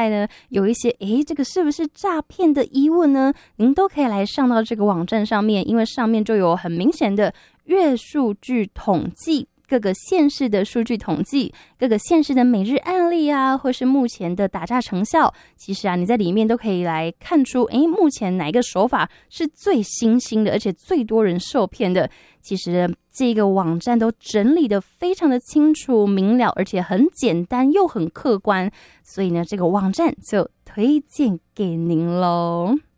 外呢，有一些这个是不是诈骗的疑问呢？您都可以来上到这个网站上面，因为上面就有很明显的月数据统计，各个县市的数据统计，各个县市的每日案例啊，或是目前的打诈成效，其实啊，你在里面都可以来看出，目前哪一个手法是最新兴的，而且最多人受骗的。其实这个网站都整理得非常的清楚明了，而且很简单又很客观，所以呢，这个网站就推荐给您咯。